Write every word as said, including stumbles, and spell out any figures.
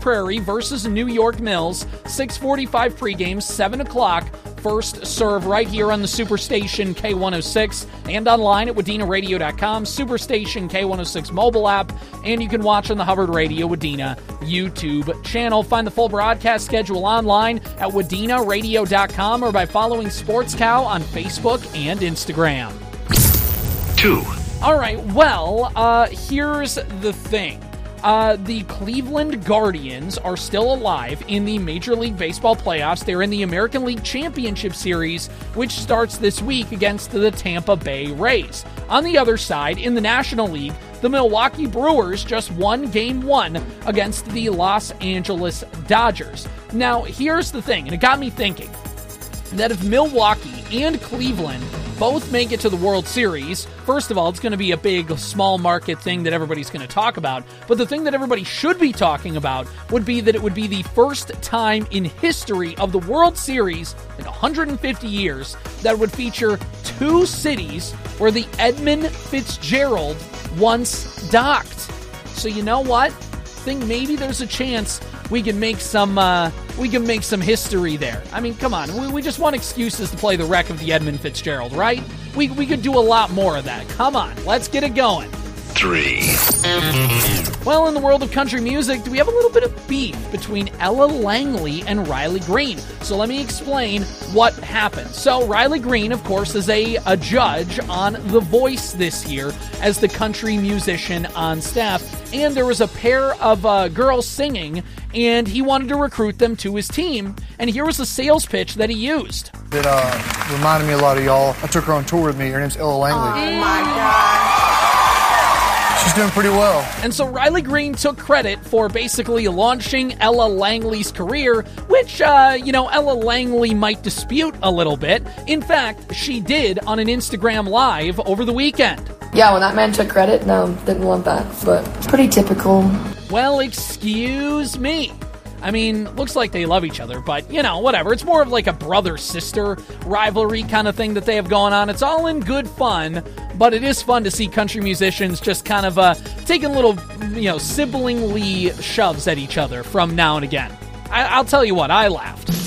Prairie versus New York Mills. six forty-five pregame, seven o'clock. First serve right here on the Superstation K one oh six and online at Wadena Radio dot com, Superstation K one oh six mobile app, and you can watch on the Hubbard Radio Wadena YouTube channel. Find the full broadcast schedule online at Wadena Radio dot com or by following Sports Cow on Facebook and Instagram. Two. All right, well, uh, here's the thing. Uh, the Cleveland Guardians are still alive in the Major League Baseball playoffs. They're in the American League Championship Series, which starts this week against the Tampa Bay Rays. On the other side, in the National League, the Milwaukee Brewers just won Game one against the Los Angeles Dodgers. Now, here's the thing, and it got me thinking, that if Milwaukee and Cleveland both make it to the World Series, first of all, it's going to be a big, small market thing that everybody's going to talk about. But the thing that everybody should be talking about would be that it would be the first time in history of the World Series, in one hundred fifty years, that would feature two cities where the Edmund Fitzgerald once docked. So you know what? I think maybe there's a chance we can make some uh, we can make some history there. I mean, come on. We, we just want excuses to play the wreck of the Edmund Fitzgerald, right? We, we could do a lot more of that. Come on. Let's get it going. Three. Well, in the world of country music, we have a little bit of beef between Ella Langley and Riley Green. So let me explain what happened. So Riley Green, of course, is a, a judge on The Voice this year as the country musician on staff. And there was a pair of uh, girls singing, and he wanted to recruit them to his team. And here was the sales pitch that he used. It uh, reminded me a lot of y'all. I took her on tour with me. Her name's Ella Langley. Oh, my God. She's doing pretty well. And so Riley Green took credit for basically launching Ella Langley's career, which, uh, you know, Ella Langley might dispute a little bit. In fact, she did on an Instagram Live over the weekend. Yeah, when that man took credit, no, didn't want that, but pretty typical. Well, excuse me. I mean, looks like they love each other, but, you know, whatever. It's more of like a brother-sister rivalry kind of thing that they have going on. It's all in good fun, but it is fun to see country musicians just kind of uh, taking little, you know, siblingly shoves at each other from now and again. I- I'll tell you what, I laughed.